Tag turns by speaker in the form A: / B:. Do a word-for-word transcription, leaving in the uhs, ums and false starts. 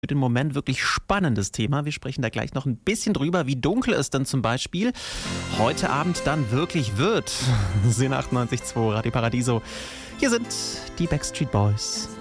A: Für den Moment wirklich spannendes Thema. Wir sprechen da gleich noch ein bisschen drüber, wie dunkel es denn zum Beispiel heute Abend dann wirklich wird. Sin achtundneunzig Komma zwei Radio Paradiso. Hier sind die Backstreet Boys.